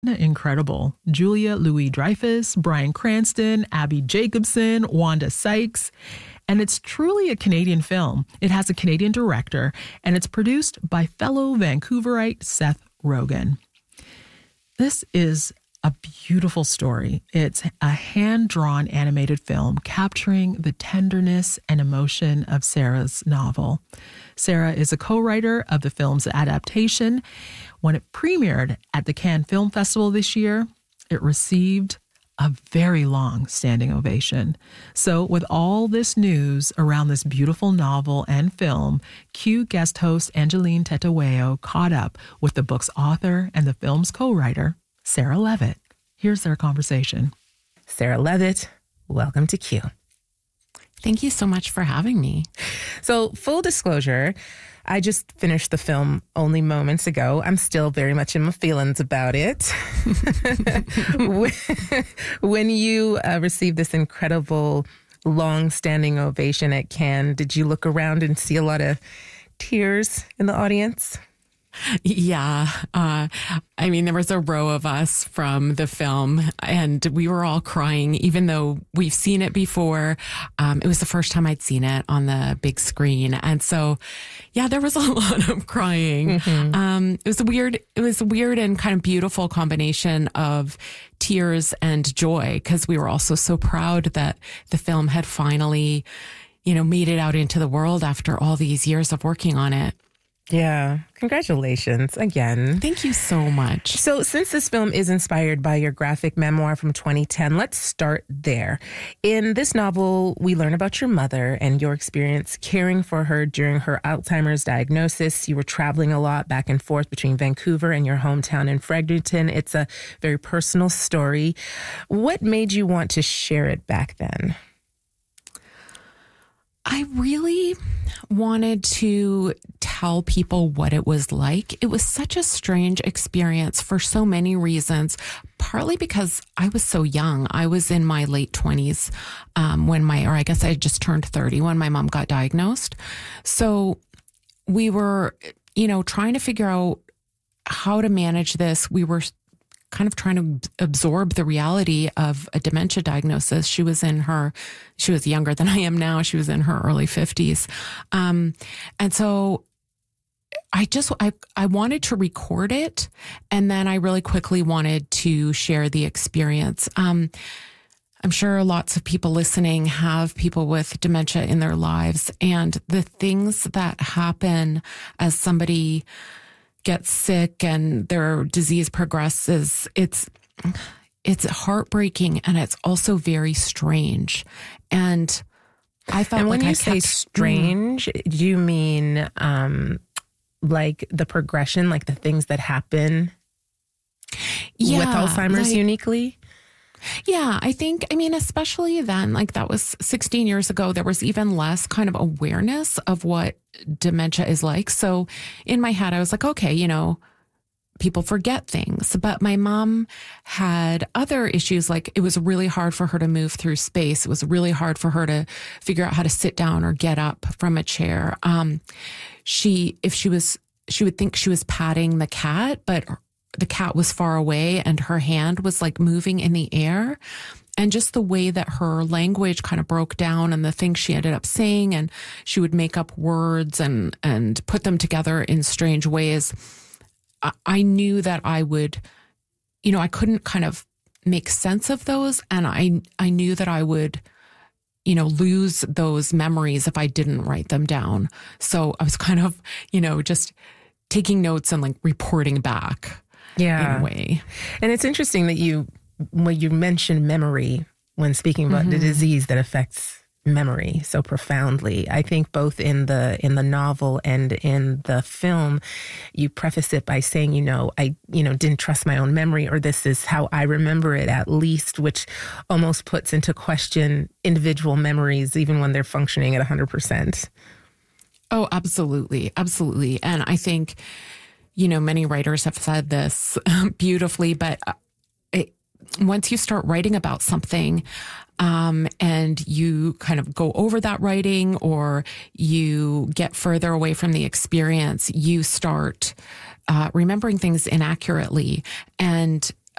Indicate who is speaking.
Speaker 1: Incredible. Julia Louis-Dreyfus, Bryan Cranston, Abby Jacobson, Wanda Sykes. And it's truly a Canadian film. It has a Canadian director, and it's produced by fellow Vancouverite Seth Rogen. This is a beautiful story. It's a hand-drawn animated film capturing the tenderness and emotion of Sarah's novel. Sarah is a co-writer of the film's adaptation. When it premiered at the Cannes Film Festival this year, it received a very long standing ovation. So with all this news around this beautiful novel and film, Q guest host Angeline Tetaweo caught up with the book's author and the film's co-writer, Sarah Levitt. Here's their conversation.
Speaker 2: Sarah Levitt, welcome to Q.
Speaker 3: Thank you so much for having me.
Speaker 2: So, full disclosure, I just finished the film only moments ago. I'm still very much in my feelings about it. When you received this incredible, long-standing ovation at Cannes, did you look around and see a lot of tears in the audience?
Speaker 3: Yeah. I mean, there was a row of us from the film and we were all crying, even though we've seen it before. It was the first time I'd seen it on the big screen. And so, yeah, there was a lot of crying. Mm-hmm. It was a weird and kind of beautiful combination of tears and joy, because we were also so proud that the film had finally, made it out into the world after all these years of working on it.
Speaker 2: Yeah. Congratulations again.
Speaker 3: Thank you so much.
Speaker 2: So since this film is inspired by your graphic memoir from 2010, let's start there. In this novel, we learn about your mother and your experience caring for her during her Alzheimer's diagnosis. You were traveling a lot back and forth between Vancouver and your hometown in Fredericton. It's a very personal story. What made you want to share it back then?
Speaker 3: I really wanted to tell people what it was like. It was such a strange experience for so many reasons, partly because I was so young. I was in my late 20s I guess I just turned 30 when my mom got diagnosed. So we were, trying to figure out how to manage this. We were kind of trying to absorb the reality of a dementia diagnosis. She was younger than I am now. She was in her early 50s. And so I wanted to record it. And then I really quickly wanted to share the experience. I'm sure lots of people listening have people with dementia in their lives, and the things that happen as somebody gets sick and their disease progresses, it's heartbreaking, and it's also very strange. And I felt
Speaker 2: when
Speaker 3: like
Speaker 2: you say strange, do you mean like the progression, like the things that happen with Alzheimer's uniquely?
Speaker 3: Yeah, I mean, especially then, like that was 16 years ago, there was even less kind of awareness of what dementia is like. So in my head, I was like, okay, people forget things. But my mom had other issues. Like it was really hard for her to move through space. It was really hard for her to figure out how to sit down or get up from a chair. She would think she was patting the cat, but the cat was far away and her hand was like moving in the air. And just the way that her language kind of broke down and the things she ended up saying, and she would make up words and put them together in strange ways. I knew that I would, I couldn't kind of make sense of those. And I knew that I would, lose those memories if I didn't write them down. So I was kind of, just taking notes and like reporting back.
Speaker 2: Yeah.
Speaker 3: In a way. And
Speaker 2: it's interesting that when you mentioned memory when speaking about the disease that affects memory so profoundly. I think both in the novel and in the film, you preface it by saying, I didn't trust my own memory, or this is how I remember it at least, which almost puts into question individual memories, even when they're functioning at 100%.
Speaker 3: Oh, absolutely. Absolutely. And I think, many writers have said this beautifully, but once you start writing about something, and you kind of go over that writing, or you get further away from the experience, you start remembering things inaccurately. And